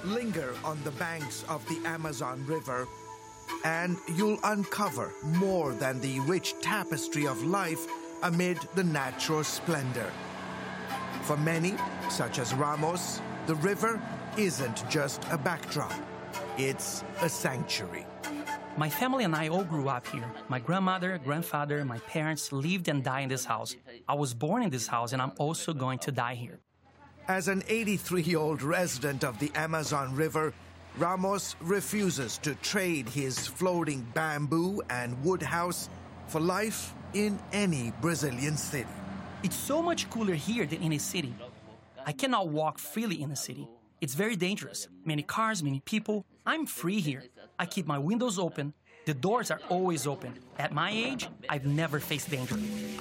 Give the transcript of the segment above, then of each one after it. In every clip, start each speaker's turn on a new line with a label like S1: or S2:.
S1: Linger on the banks of the Amazon River, and you'll uncover more than the rich tapestry of life amid the natural splendor. For many, such as Ramos, the river isn't just a backdrop. It's a sanctuary.
S2: My family and I all grew up here. My grandmother, grandfather, my parents lived and died in this house. I was born in this house, and I'm also going to die here.
S1: As an 83-year-old resident of the Amazon River, Ramos refuses to trade his floating bamboo and wood house for life in any Brazilian city.
S2: It's so much cooler here than in a city. I cannot walk freely in a city. It's very dangerous. Many cars, many people. I'm free here. I keep my windows open. The doors are always open. At my age, I've never faced danger.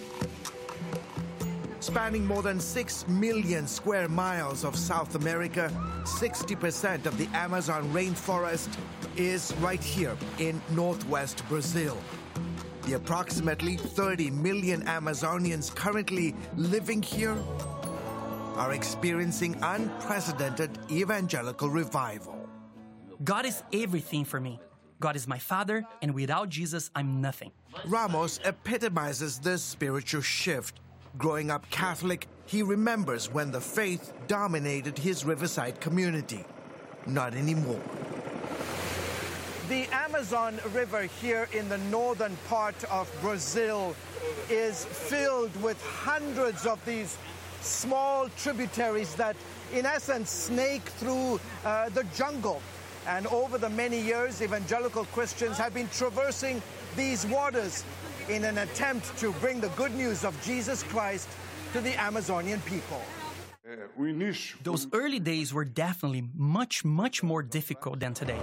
S1: Spanning more than 6 million square miles of South America, 60% of the Amazon rainforest is right here in northwest Brazil. The approximately 30 million Amazonians currently living here are experiencing unprecedented evangelical revival.
S2: God is everything for me. God is my Father, and without Jesus, I'm nothing.
S1: Ramos epitomizes this spiritual shift. Growing up Catholic, he remembers when the faith dominated his riverside community. Not anymore. The Amazon River here in the northern part of Brazil is filled with hundreds of these small tributaries that, in essence, snake through the jungle. And over the many years, evangelical Christians have been traversing these waters in an attempt to bring the good news of Jesus Christ to the Amazonian people.
S2: Those early days were definitely much more difficult than today.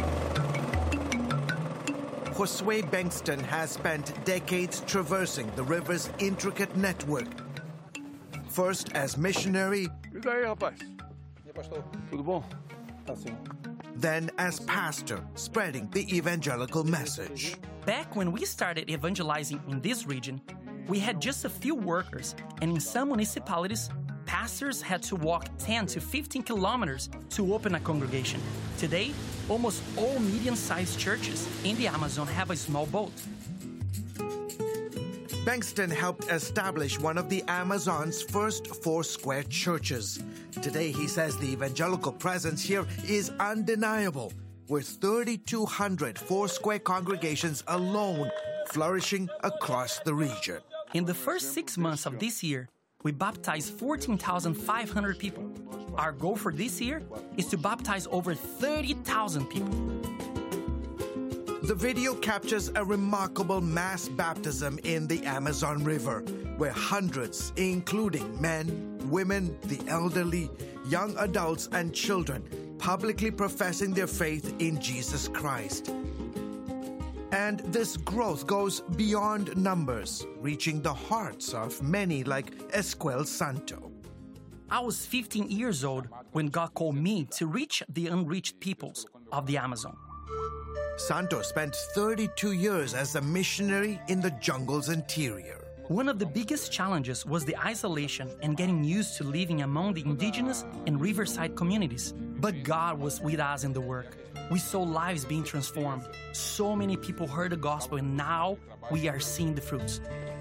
S1: Josue Bengston has spent decades traversing the river's intricate network. First as missionary, then as pastor, spreading the evangelical message.
S2: Back when we started evangelizing in this region, we had just a few workers, and in some municipalities, pastors had to walk 10 to 15 kilometers to open a congregation. Today, almost all medium-sized churches in the Amazon have a small boat.
S1: Bengston helped establish one of the Amazon's first four-square churches. Today, he says the evangelical presence here is undeniable, with 3,200 four-square congregations alone flourishing across the region.
S2: In the first 6 months of this year, we baptized 14,500 people. Our goal for this year is to baptize over 30,000 people.
S1: The video captures a remarkable mass baptism in the Amazon River, where hundreds, including men, women, the elderly, young adults, and children, publicly professing their faith in Jesus Christ. And this growth goes beyond numbers, reaching the hearts of many like Esquel Santo.
S2: I was 15 years old when God called me to reach the unreached peoples of the Amazon.
S1: Santo spent 32 years as a missionary in the jungle's interior.
S2: One of the biggest challenges was the isolation and getting used to living among the indigenous and riverside communities. But God was with us in the work. We saw lives being transformed. So many people heard the gospel, and now we are seeing the fruits.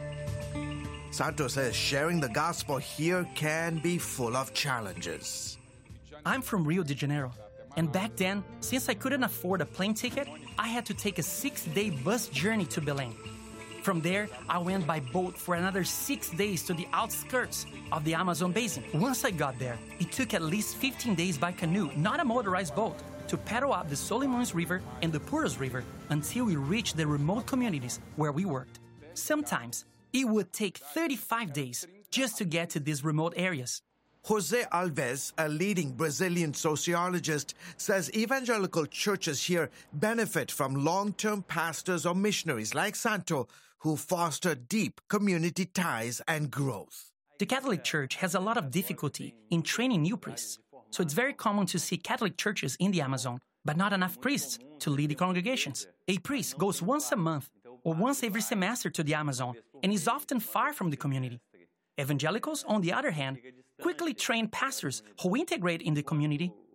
S1: Santo says sharing the gospel here can be full of challenges.
S2: I'm from Rio de Janeiro, and back then, since I couldn't afford a plane ticket, I had to take a 6-day bus journey to Belém. From there, I went by boat for another 6 days to the outskirts of the Amazon basin. Once I got there, it took at least 15 days by canoe, not a motorized boat, to paddle up the Solimões River and the Puros River until we reached the remote communities where we worked. Sometimes, it would take 35 days just to get to these remote areas.
S1: Jose Alves, a leading Brazilian sociologist, says evangelical churches here benefit from long-term pastors or missionaries like Santo who foster deep community ties and growth.
S2: The Catholic Church has a lot of difficulty in training new priests, so it's very common to see Catholic churches in the Amazon, but not enough priests to lead the congregations. A priest goes once a month or once every semester to the Amazon and is often far from the community. Evangelicals, on the other hand, quickly train pastors who integrate in the community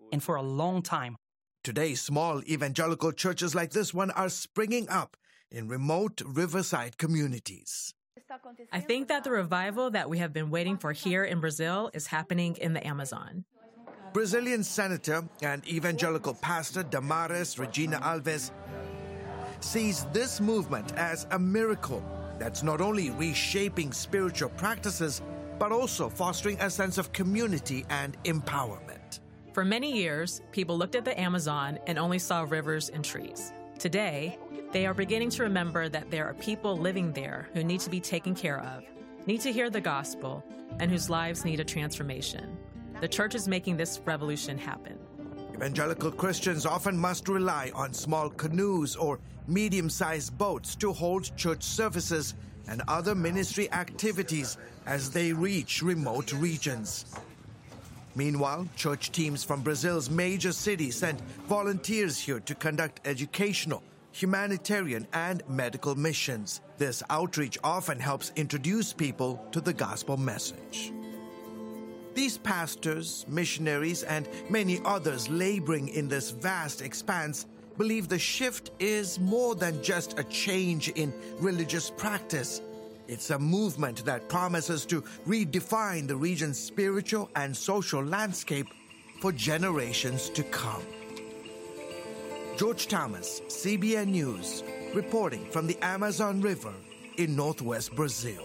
S2: and for a long time.
S1: Today, small evangelical churches like this one are springing up in remote riverside communities.
S3: I think that the revival that we have been waiting for here in Brazil is happening in the Amazon.
S1: Brazilian senator and evangelical pastor Damares Regina Alves sees this movement as a miracle that's not only reshaping spiritual practices, but also fostering a sense of community and empowerment.
S3: For many years, people looked at the Amazon and only saw rivers and trees. Today, they are beginning to remember that there are people living there who need to be taken care of, need to hear the gospel, and whose lives need a transformation. The church is making this revolution happen.
S1: Evangelical Christians often must rely on small canoes or medium-sized boats to hold church services and other ministry activities as they reach remote regions. Meanwhile, church teams from Brazil's major cities send volunteers here to conduct educational, humanitarian, and medical missions. This outreach often helps introduce people to the gospel message. These pastors, missionaries, and many others laboring in this vast expanse believe the shift is more than just a change in religious practice. It's a movement that promises to redefine the region's spiritual and social landscape for generations to come. George Thomas, CBN News, reporting from the Amazon River in northwest Brazil.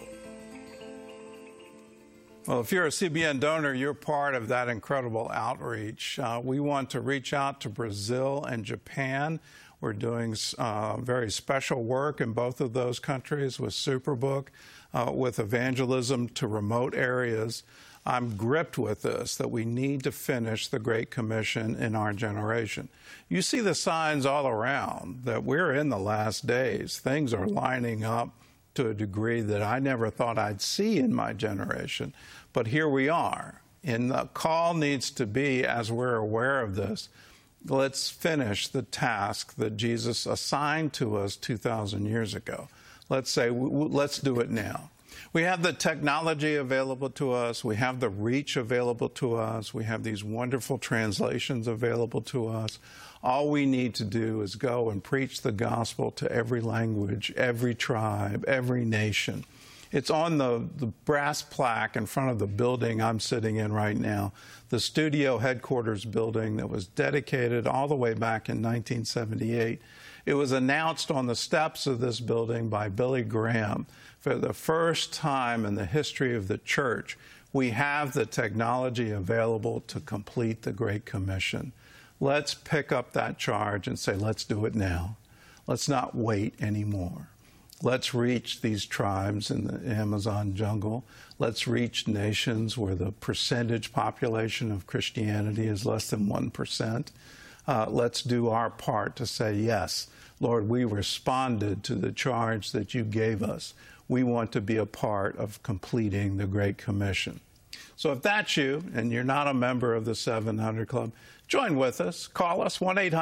S4: Well, if you're a CBN donor, you're part of that incredible outreach. We want to reach out to Brazil and Japan. We're doing very special work in both of those countries with Superbook, with evangelism to remote areas. I'm gripped with this, that we need to finish the Great Commission in our generation. You see the signs all around that we're in the last days. Things are lining up to a degree that I never thought I'd see in my generation. But here we are. And the call needs to be, as we're aware of this, let's finish the task that Jesus assigned to us 2,000 years ago. Let's say, let's do it now. We have the technology available to us. We have the reach available to us. We have these wonderful translations available to us. All we need to do is go and preach the gospel to every language, every tribe, every nation. It's on the brass plaque in front of the building I'm sitting in right now, the studio headquarters building that was dedicated all the way back in 1978. It was announced on the steps of this building by Billy Graham. For the first time in the history of the church, we have the technology available to complete the Great Commission. Let's pick up that charge and say, let's do it now. Let's not wait anymore. Let's reach these tribes in the Amazon jungle. Let's reach nations where the percentage population of Christianity is less than 1%. Let's do our part to say, yes, Lord, we responded to the charge that you gave us. We want to be a part of completing the Great Commission. So if that's you and you're not a member of the 700 Club, join with us. Call us,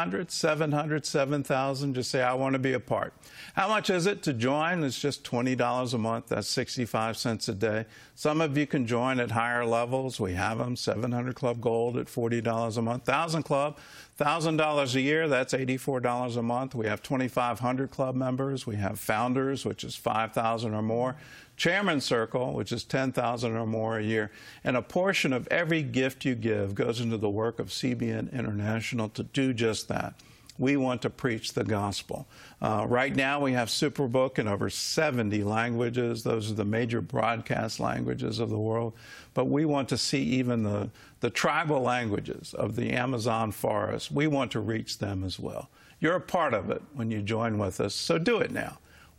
S4: 1-800-700-7000. Just say, I want to be a part. How much is it to join? It's just $20 a month. That's 65 cents a day. Some of you can join at higher levels. We have them, 700 Club Gold at $40 a month. 1,000 Club, $1,000 a year. That's $84 a month. We have 2,500 Club members. We have Founders, which is $5,000 or more. Chairman's Circle, which is $10,000 or more a year. And a portion of every gift you give goes into the work of CBN International to do just that. We want to preach the gospel. Right now we have Superbook in over 70 languages. Those are the major broadcast languages of the world. But we want to see even the tribal languages of the Amazon forest. We want to reach them as well. You're a part of it when you join with us, so do it now.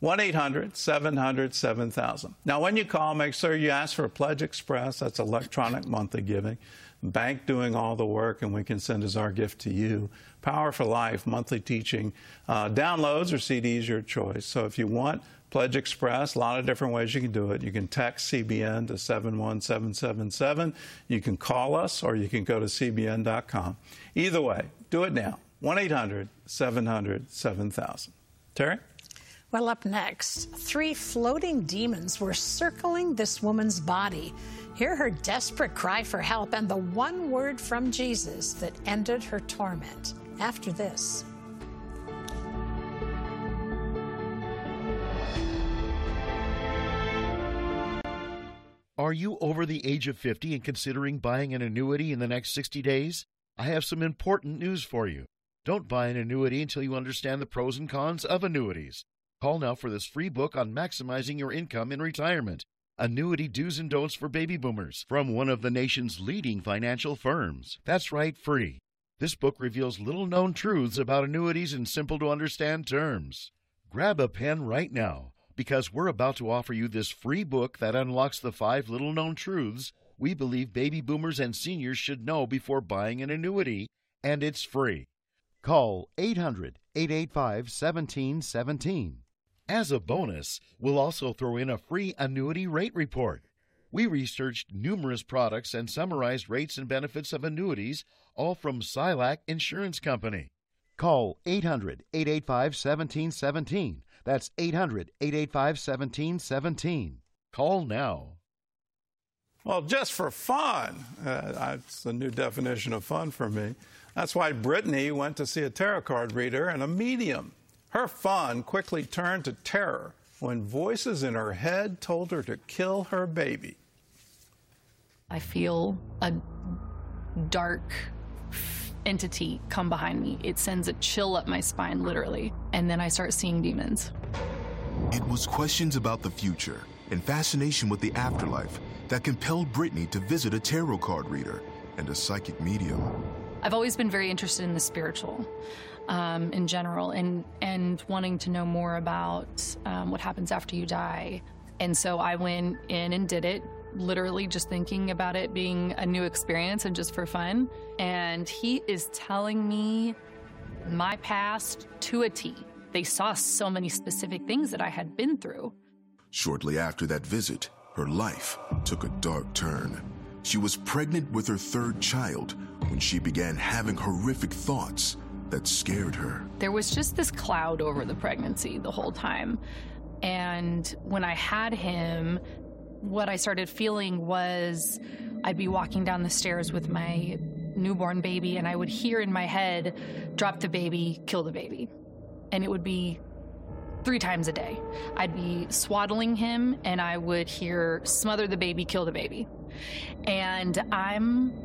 S4: 1-800-700-7000. Now, when you call, make sure you ask for a Pledge Express. That's electronic monthly giving. Bank doing all the work, and we can send as our gift to you. Power for Life, monthly teaching, downloads or CDs, your choice. So if you want Pledge Express, a lot of different ways you can do it. You can text CBN to 71777. You can call us, or you can go to cbn.com. Either way, do it now. 1-800-700-7000. Terry?
S5: Well, up next, 3 floating demons were circling this woman's body. Hear her desperate cry for help and the one word from Jesus that ended her torment. After this.
S6: Are you over the age of 50 and considering buying an annuity in the next 60 days? I have some important news for you. Don't buy an annuity until you understand the pros and cons of annuities. Call now for this free book on maximizing your income in retirement. Annuity Do's and Don'ts for Baby Boomers from one of the nation's leading financial firms. That's right, free. This book reveals little-known truths about annuities in simple-to-understand terms. Grab a pen right now, because we're about to offer you this free book that unlocks the 5 little-known truths we believe baby boomers and seniors should know before buying an annuity, and it's free. Call 800-885-1717. As a bonus, we'll also throw in a free annuity rate report. We researched numerous products and summarized rates and benefits of annuities, all from Silac Insurance Company. Call 800-885-1717. That's 800-885-1717. Call now.
S4: Well, just for fun. That's a new definition of fun for me. That's why Brittany went to see a tarot card reader and a medium. Her fun quickly turned to terror when voices in her head told her to kill her baby.
S7: I feel a dark entity come behind me. It sends a chill up my spine, literally. And then I start seeing demons.
S8: It was questions about the future and fascination with the afterlife that compelled Brittany to visit a tarot card reader and a psychic medium.
S7: I've always been very interested in the spiritual in general and wanting to know more about what happens after you die. And so I went in and did it, literally just thinking about it being a new experience and just for fun. And he is telling me my past to a T. They saw so many specific things that I had been through.
S8: Shortly after that visit, her life took a dark turn. She was pregnant with her 3rd child when she began having horrific thoughts that scared her.
S7: There was just this cloud over the pregnancy the whole time. And when I had him, what I started feeling was I'd be walking down the stairs with my newborn baby and I would hear in my head, drop the baby, kill the baby. And it would be 3 times a day. I'd be swaddling him and I would hear, smother the baby, kill the baby. And I'm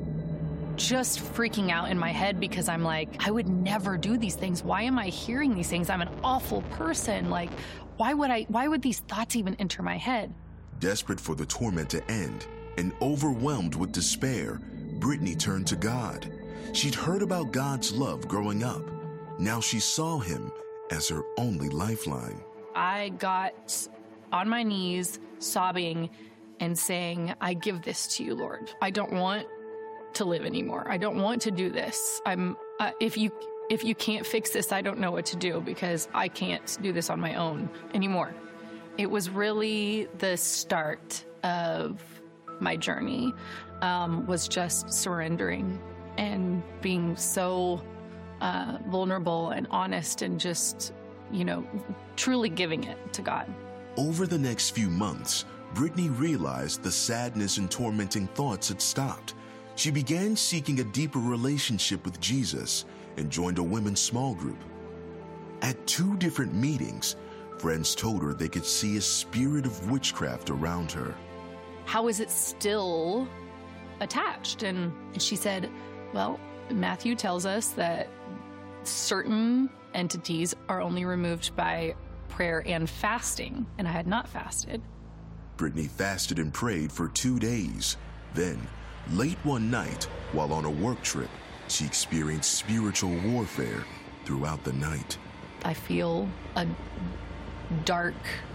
S7: just freaking out in my head because I'm like, I would never do these things. Why am I hearing these things? I'm an awful person. Like, why would these thoughts even enter my head?
S8: Desperate for the torment to end and overwhelmed with despair, Brittany turned to God. She'd heard about God's love growing up. Now she saw him as her only lifeline.
S7: I got on my knees, sobbing and saying, I give this to you, Lord. I don't want to live anymore. I don't want to do this. If you can't fix this, I don't know what to do because I can't do this on my own anymore. It was really the start of my journey, was just surrendering and being so vulnerable and honest and just, truly giving it to God.
S8: Over the next few months, Brittany realized the sadness and tormenting thoughts had stopped. She began seeking a deeper relationship with Jesus and joined a women's small group. At 2 different meetings, friends told her they could see a spirit of witchcraft around her.
S7: How is it still attached? And she said, well, Matthew tells us that certain entities are only removed by prayer and fasting, and I had not fasted.
S8: Brittany fasted and prayed for 2 days. Then, late one night, while on a work trip, she experienced spiritual warfare throughout the night.
S7: I feel a dark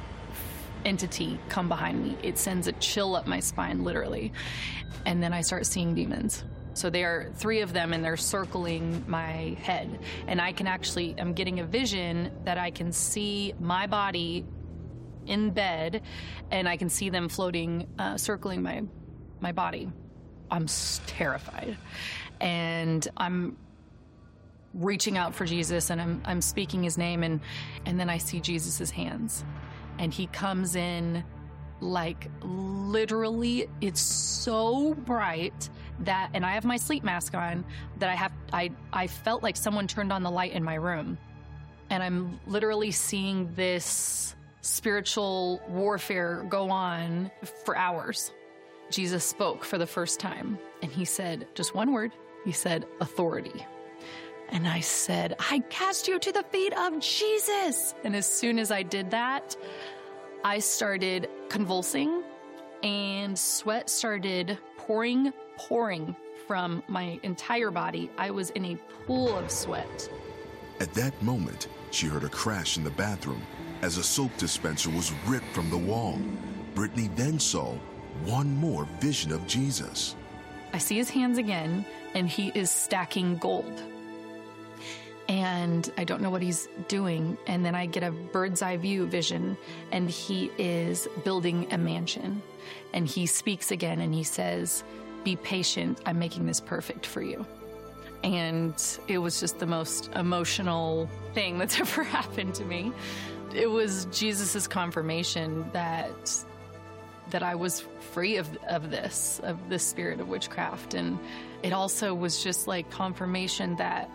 S7: entity come behind me. It sends a chill up my spine, literally. And then I start seeing demons. So there are 3 of them and they're circling my head. And I'm getting a vision that I can see my body in bed and I can see them floating, circling my body. I'm terrified. And I'm reaching out for Jesus and I'm speaking his name and then I see Jesus's hands. And he comes in like literally, it's so bright that, and I have my sleep mask on, that I felt like someone turned on the light in my room. And I'm literally seeing this spiritual warfare go on for hours. Jesus spoke for the first time, and he said just one word. He said, authority. And I said, I cast you to the feet of Jesus. And as soon as I did that, I started convulsing, and sweat started pouring from my entire body. I was in a pool of sweat.
S8: At that moment, she heard a crash in the bathroom as a soap dispenser was ripped from the wall. Brittany then saw one more vision of Jesus.
S7: I see his hands again, and he is stacking gold. And I don't know what he's doing. And then I get a bird's eye view vision, and he is building a mansion. And he speaks again, and he says, be patient. I'm making this perfect for you. And it was just the most emotional thing that's ever happened to me. It was Jesus's confirmation that I was free of this spirit of witchcraft. And it also was just like confirmation that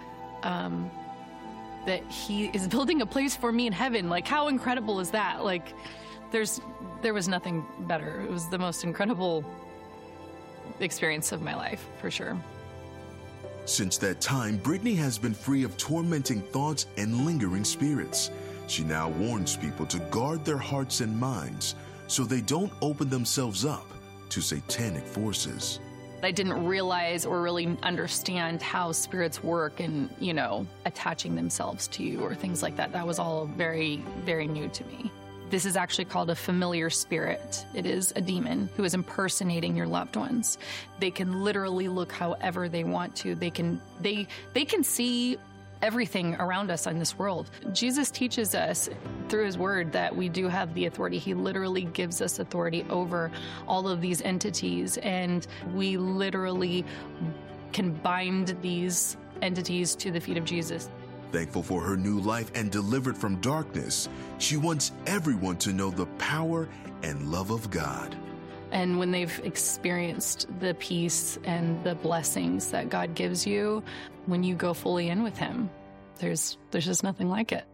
S7: that he is building a place for me in heaven. Like, how incredible is that? Like, there was nothing better. It was the most incredible experience of my life, for sure.
S8: Since that time, Brittany has been free of tormenting thoughts and lingering spirits. She now warns people to guard their hearts and minds so they don't open themselves up to satanic forces.
S7: I didn't realize or really understand how spirits work and, attaching themselves to you or things like that. That was all very, very new to me. This is actually called a familiar spirit. It is a demon who is impersonating your loved ones. They can literally look however they want to. They can see everything around us in this world. Jesus teaches us through his word that we do have the authority. He literally gives us authority over all of these entities, and we literally can bind these entities to the feet of Jesus.
S8: Thankful for her new life and delivered from darkness, she wants everyone to know the power and love of God.
S7: And when they've experienced the peace and the blessings that God gives you, when you go fully in with him, there's just nothing like it.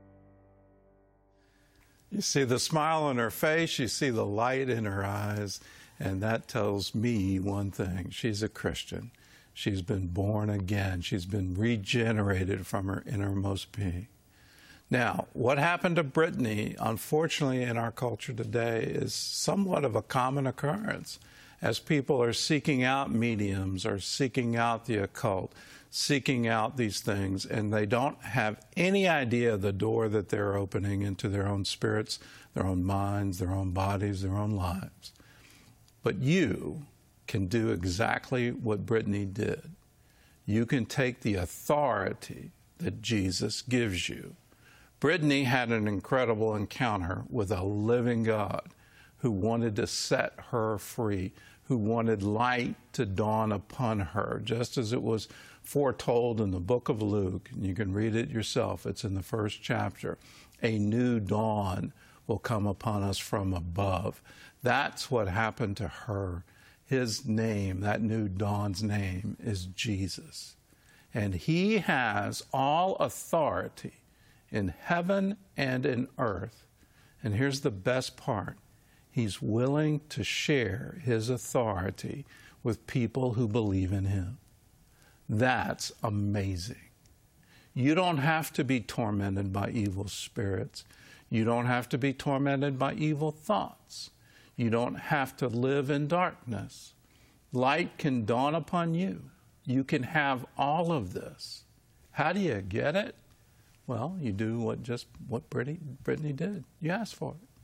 S4: You see the smile on her face, you see the light in her eyes, and that tells me one thing. She's a Christian. She's been born again. She's been regenerated from her innermost being. Now, what happened to Brittany, unfortunately, in our culture today is somewhat of a common occurrence as people are seeking out mediums or seeking out the occult, seeking out these things, and they don't have any idea of the door that they're opening into their own spirits, their own minds, their own bodies, their own lives. But you can do exactly what Brittany did. You can take the authority that Jesus gives you. Brittany had an incredible encounter with a living God who wanted to set her free, who wanted light to dawn upon her, just as it was foretold in the book of Luke. And you can read it yourself. It's in the first chapter. A new dawn will come upon us from above. That's what happened to her. His name, that new dawn's name, is Jesus. And he has all authority in heaven and in earth. And here's the best part. He's willing to share his authority with people who believe in him. That's amazing. You don't have to be tormented by evil spirits. You don't have to be tormented by evil thoughts. You don't have to live in darkness. Light can dawn upon you. You can have all of this. How do you get it? Well, you do what Brittany did. You ask for it.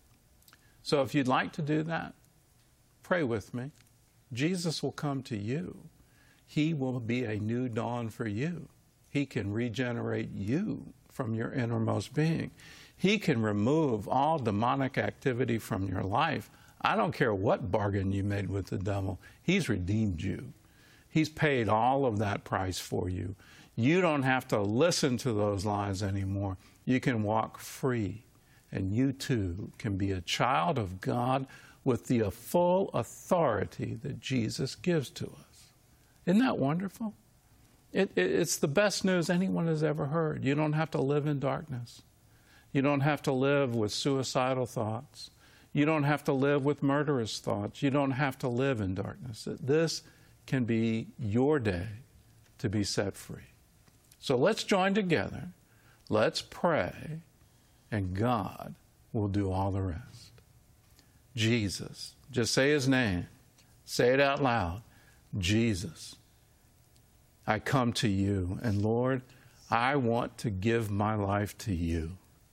S4: So if you'd like to do that, pray with me. Jesus will come to you. He will be a new dawn for you. He can regenerate you from your innermost being. He can remove all demonic activity from your life. I don't care what bargain you made with the devil. He's redeemed you. He's paid all of that price for you. You don't have to listen to those lies anymore. You can walk free and you too can be a child of God with the full authority that Jesus gives to us. Isn't that wonderful? It's the best news anyone has ever heard. You don't have to live in darkness. You don't have to live with suicidal thoughts. You don't have to live with murderous thoughts. You don't have to live in darkness. This can be your day to be set free. So let's join together. Let's pray, and God will do all the rest. Jesus. Just say his name. Say it out loud. Jesus. I come to you, and Lord, I want to give my life to you.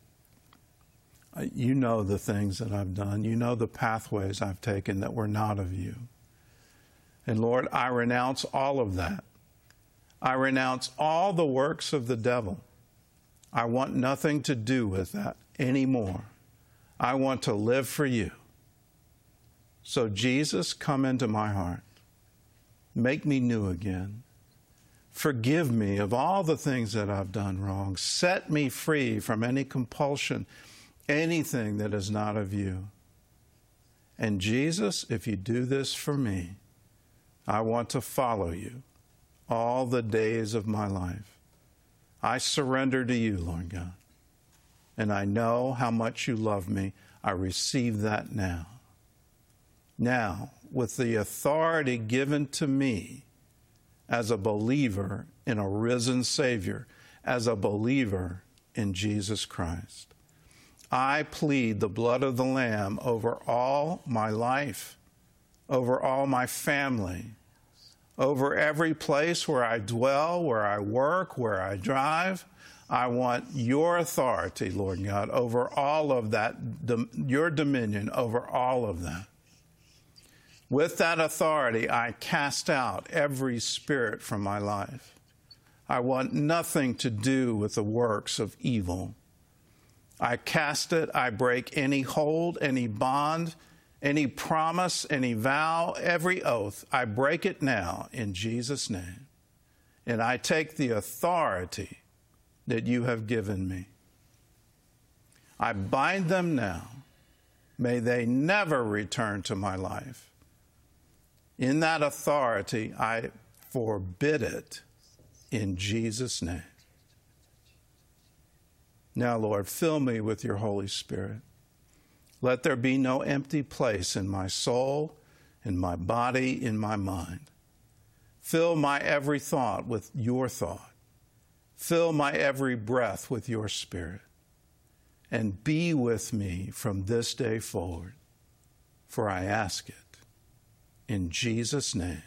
S4: You know the things that I've done. You know the pathways I've taken that were not of you. And Lord, I renounce all of that. I renounce all the works of the devil. I want nothing to do with that anymore. I want to live for you. So Jesus, come into my heart. Make me new again. Forgive me of all the things that I've done wrong. Set me free from any compulsion, anything that is not of you. And Jesus, if you do this for me, I want to follow you all the days of my life. I surrender to you, Lord God. And I know how much you love me. I receive that now. Now, with the authority given to me as a believer in a risen Savior, as a believer in Jesus Christ, I plead the blood of the Lamb over all my life, over all my family, over every place where I dwell, where I work, where I drive. I want your authority, Lord God, over all of that, your dominion over all of that. With that authority, I cast out every spirit from my life. I want nothing to do with the works of evil. I cast it, I break any hold, any bond, any promise, any vow, every oath. I break it now in Jesus' name. And I take the authority that you have given me. I bind them now. May they never return to my life. In that authority, I forbid it in Jesus' name. Now, Lord, fill me with your Holy Spirit. Let there be no empty place in my soul, in my body, in my mind. Fill my every thought with your thought. Fill my every breath with your Spirit. And be with me from this day forward, for I ask it in Jesus' name.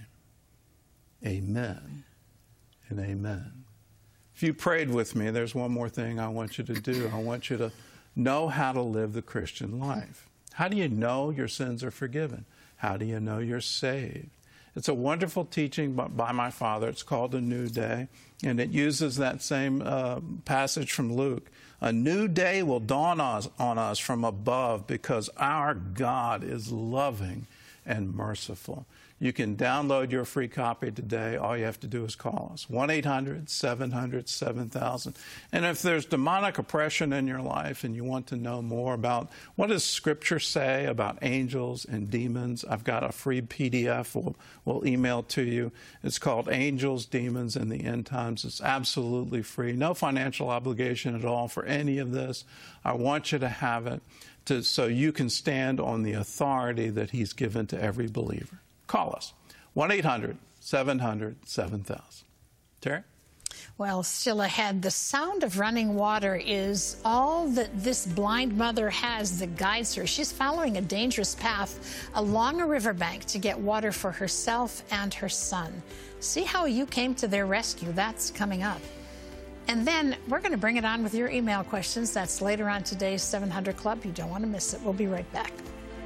S4: Amen and amen. If you prayed with me, there's one more thing I want you to do. I want you to know how to live the Christian life. How do you know your sins are forgiven? How do you know you're saved? It's a wonderful teaching by my father. It's called A New Day, and it uses that same passage from Luke. A new day will dawn on us from above because our God is loving and merciful. You can download your free copy today. All you have to do is call us, 1-800-700-7000. And if there's demonic oppression in your life and you want to know more about what does Scripture say about angels and demons, I've got a free PDF we'll email to you. It's called Angels, Demons, and the End Times. It's absolutely free. No financial obligation at all for any of this. I want you to have it so you can stand on the authority that he's given to every believer. Call us, 1-800-700-7000. Terry?
S5: Well, still ahead, the sound of running water is all that this blind mother has that guides her. She's following a dangerous path along a riverbank to get water for herself and her son. See how you came to their rescue. That's coming up. And then we're going to bring it on with your email questions. That's later on today's 700 Club. You don't want to miss it. We'll be right back.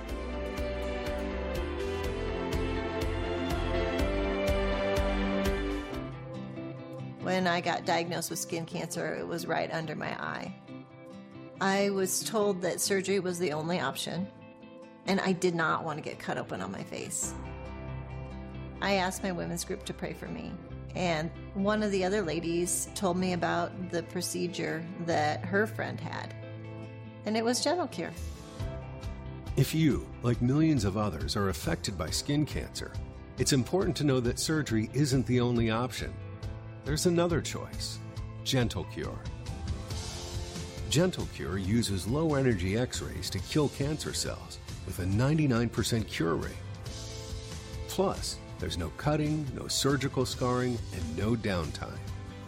S9: When I got diagnosed with skin cancer, it was right under my eye. I was told that surgery was the only option, and I did not want to get cut open on my face. I asked my women's group to pray for me, and one of the other ladies told me about the procedure that her friend had. and it was Gentle Cure.
S10: If you, like millions of others, are affected by skin cancer, it's important to know that surgery isn't the only option. There's another choice, Gentle Cure. Gentle Cure uses low-energy X-rays to kill cancer cells with a 99% cure rate. Plus, there's no cutting, no surgical scarring, and no downtime.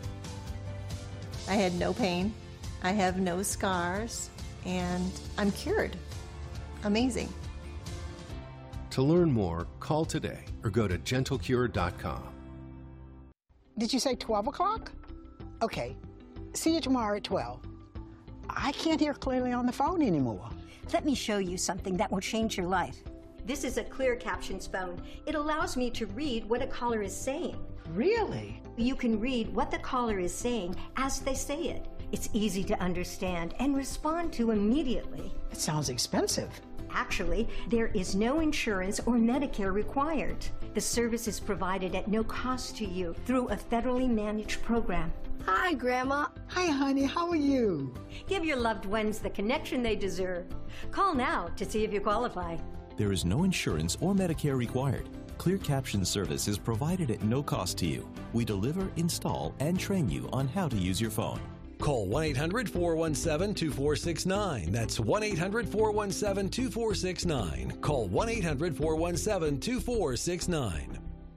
S9: I had no pain, I have no scars, and I'm cured. Amazing.
S10: To learn more, call today or go to gentlecure.com.
S11: Did you say 12 o'clock? Okay. See you tomorrow at 12. I can't hear clearly on the phone anymore.
S12: Let me show you something that will change your life. This is a clear captions phone. It allows me to read what a caller is saying.
S11: Really?
S12: You can read what the caller is saying as they say it. It's easy to understand and respond to immediately.
S11: It sounds expensive.
S12: Actually, there is no insurance or Medicare required. The service is provided at no cost to you through a federally managed program.
S13: Hi, Grandma.
S11: Hi, honey. How are you?
S12: Give your loved ones the connection they deserve. Call now to see if you qualify.
S14: There is no insurance or Medicare required. Clear Caption service is provided at no cost to you. We deliver, install, and train you on how to use your phone.
S15: Call 1-800-417-2469. That's 1-800-417-2469. Call 1-800-417-2469.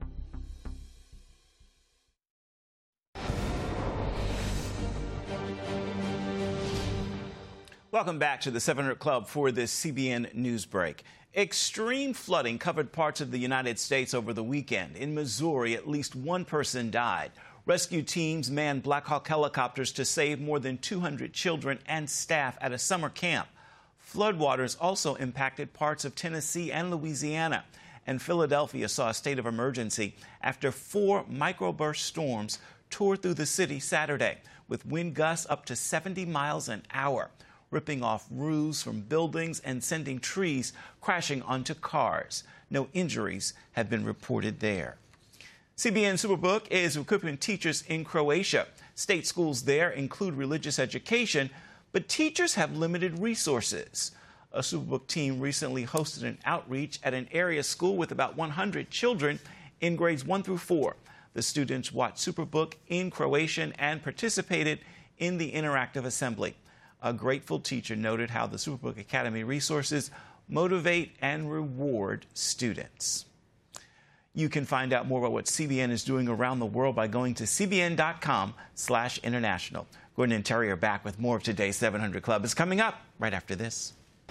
S16: Welcome back to the 700 Club for this CBN News Break. Extreme flooding covered parts of the United States over the weekend. In Missouri, at least one person died. Rescue teams manned Black Hawk helicopters to save more than 200 children and staff at a summer camp. Floodwaters also impacted parts of Tennessee and Louisiana. And Philadelphia saw a state of emergency after 4 microburst storms tore through the city Saturday, with wind gusts up to 70 miles an hour, ripping off roofs from buildings and sending trees crashing onto cars. No injuries have been reported there. CBN Superbook is equipping teachers in Croatia. State schools there include religious education, but teachers have limited resources. A Superbook team recently hosted an outreach at an area school with about 100 children in grades 1 through 4. The students watched Superbook in Croatian and participated in the interactive assembly. A grateful teacher noted how the Superbook Academy resources motivate and reward students. You can find out more about what CBN is doing around the world by going to cbn.com/international. Gordon and Terry are back with more of today's 700 Club. It's coming up right after this.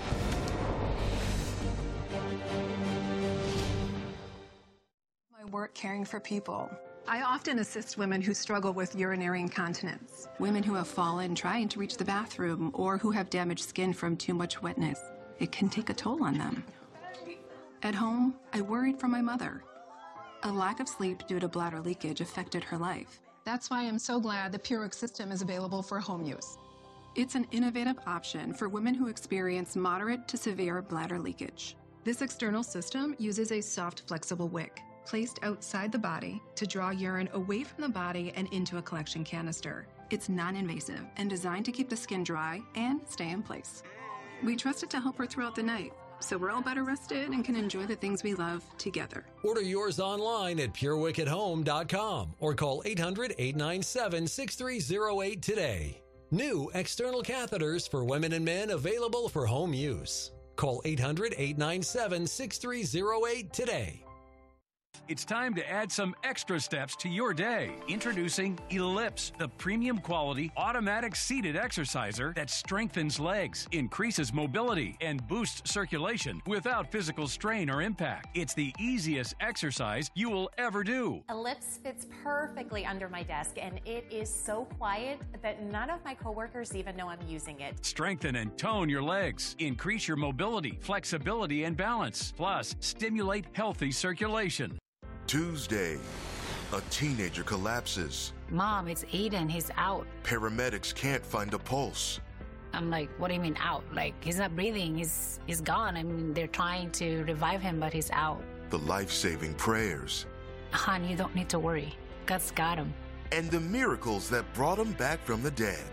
S17: My work caring for people. I often assist women who struggle with urinary incontinence, women who have fallen trying to reach the bathroom, or who have damaged skin from too much wetness. It can take a toll on them. At home, I worried for my mother. A lack of sleep due to bladder leakage affected her life. That's why I'm so glad the PureWick system is available for home use. It's an innovative option for women who experience moderate to severe bladder leakage. This external system uses a soft, flexible wick placed outside the body to draw urine away from the body and into a collection canister. It's non-invasive and designed to keep the skin dry and stay in place. We trust it to help her throughout the night, so we're all better rested and can enjoy the things we love together.
S15: Order yours online at PureWickAtHome.com or call 800-897-6308 today. New external catheters for women and men available for home use. Call 800-897-6308 today.
S18: It's time to add some extra steps to your day. Introducing Ellipse, the premium quality automatic seated exerciser that strengthens legs, increases mobility, and boosts circulation without physical strain or impact. It's the easiest exercise you will ever do.
S19: Ellipse fits perfectly under my desk, and it is so quiet that none of my coworkers even know I'm using it.
S18: Strengthen and tone your legs. Increase your mobility, flexibility, and balance. Plus, stimulate healthy circulation.
S8: Tuesday, a teenager collapses.
S20: Mom, it's Aiden. He's out.
S8: Paramedics can't find a pulse.
S20: I'm like, what do you mean out? Like, he's not breathing. He's gone. I mean, they're trying to revive him, but he's out.
S8: The life-saving prayers.
S20: Hon, you don't need to worry. God's got him.
S8: And the miracles that brought him back from the dead.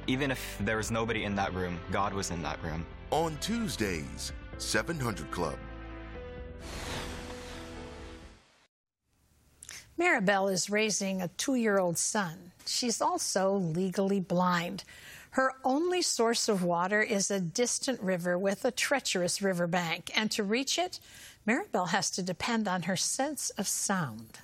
S13: Even if there was nobody in that room, God was in that room.
S8: On Tuesdays, 700 Club.
S5: Maribel is raising a 2-year-old son. She's also legally blind. Her only source of water is a distant river with a treacherous riverbank, and to reach it, Maribel has to depend on her sense of sound.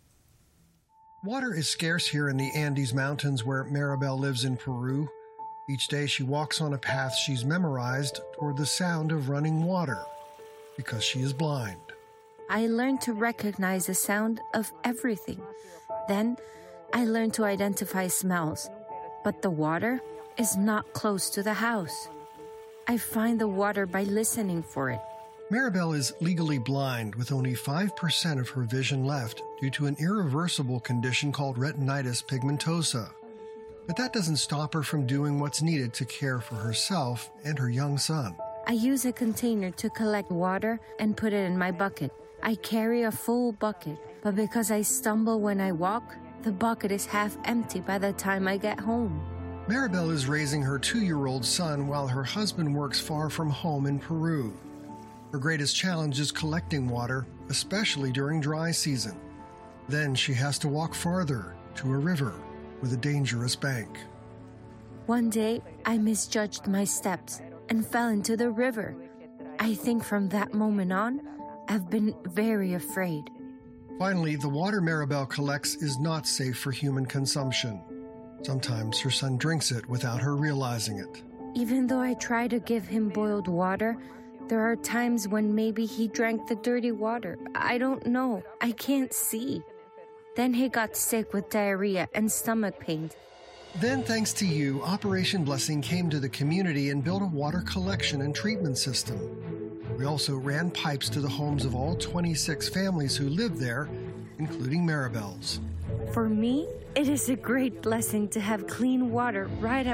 S21: Water is scarce here in the Andes Mountains where Maribel lives in Peru. Each day she walks on a path she's memorized toward the sound of running water because she is blind.
S22: I learned to recognize the sound of everything. Then I learned to identify smells. But the water is not close to the house. I find the water by listening for it.
S21: Maribel is legally blind with only 5% of her vision left due to an irreversible condition called retinitis pigmentosa. But that doesn't stop her from doing what's needed to care for herself and her young son.
S22: I use a container to collect water and put it in my bucket. I carry a full bucket, but because I stumble when I walk, the bucket is half empty by the time I get home.
S21: Maribel is raising her 2-year-old son while her husband works far from home in Peru. Her greatest challenge is collecting water, especially during dry season. Then she has to walk farther to a river with a dangerous bank.
S22: One day, I misjudged my steps and fell into the river. I think from that moment on, I've been very afraid.
S21: Finally, the water Maribel collects is not safe for human consumption. Sometimes her son drinks it without her realizing it.
S22: Even though I try to give him boiled water, there are times when maybe he drank the dirty water. I don't know. I can't see. Then he got sick with diarrhea and stomach pains.
S21: Then, thanks to you, Operation Blessing came to the community and built a water collection and treatment system. We also ran pipes to the homes of all 26 families who live there, including Maribel's.
S22: For me, it is a great blessing to have clean water right at